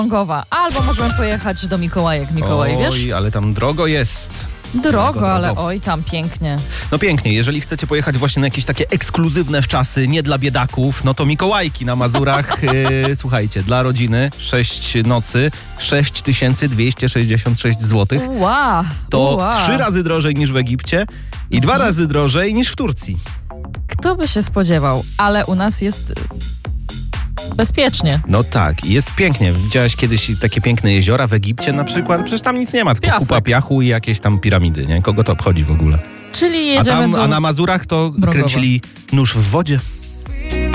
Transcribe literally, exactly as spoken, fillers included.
Elblągowa. Albo możemy pojechać do Mikołajek. Mikołaj, Oj, wiesz? ale tam drogo jest. Drogo, drogo, ale drogo. oj, tam pięknie. No pięknie, jeżeli chcecie pojechać właśnie na jakieś takie ekskluzywne wczasy, nie dla biedaków, no to Mikołajki na Mazurach, yy, słuchajcie, dla rodziny sześć nocy, sześć tysięcy dwieście sześćdziesiąt sześć złotych. Ła, To ła. trzy razy drożej niż w Egipcie i Mhm. dwa razy drożej niż w Turcji. Kto by się spodziewał? Ale u nas jest bezpiecznie. No tak, i jest pięknie. Widziałaś kiedyś takie piękne jeziora w Egipcie na przykład? Przecież tam nic nie ma, tylko Piasek. kupa piachu i jakieś tam piramidy, nie? Kogo to obchodzi w ogóle? Czyli A, jedziemy tam, do... a na Mazurach to Mrogowa. kręcili nóż w wodzie.